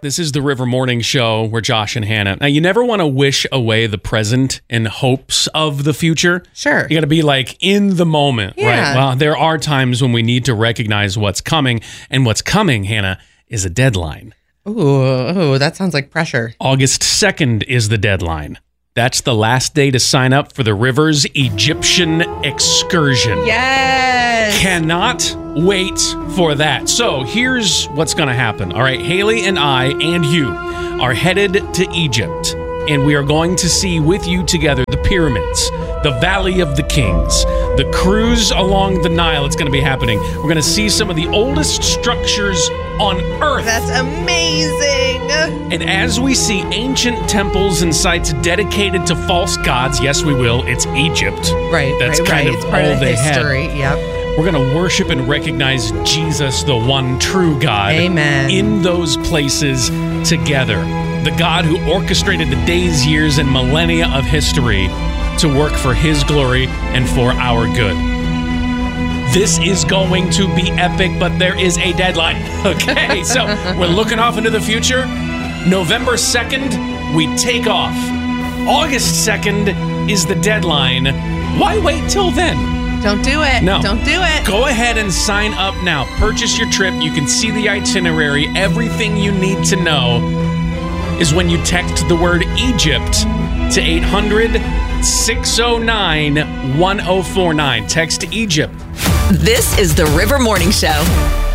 This is the River Morning Show. We're Josh and Hannah. Now, you never want to wish away the present in hopes of the future. Sure. You got to be like in the moment, right? Well, there are times when we need to recognize what's coming. And what's coming, Hannah, is a deadline. Ooh, that sounds like pressure. August 2nd is the deadline. That's the last day to sign up for the River's Egyptian excursion. Yes! Cannot wait for that. So here's what's going to happen. All right, Haley and I and you are headed to Egypt, and we are going to see with you together the pyramids, the Valley of the Kings, the cruise along the Nile. It's going to be happening. We're going to see some of the oldest structures on Earth. That's amazing. And as we see ancient temples and sites dedicated to false gods, yes, we will. It's Egypt. Right. That's right, kind right. of It's part all of the they history. had. Yep. We're going to worship and recognize Jesus, the one true God. Amen. In those places together. The God who orchestrated the days, years, and millennia of history to work for his glory and for our good. This is going to be epic, but there is a deadline. Okay, so we're looking off into the future. November 2nd, we take off. August 2nd is the deadline. Why wait till then? Don't do it. No. Don't do it. Go ahead and sign up now. Purchase your trip. You can see the itinerary. Everything you need to know is when you text the word Egypt to 800-609-1049. Text Egypt. This is the River Morning Show.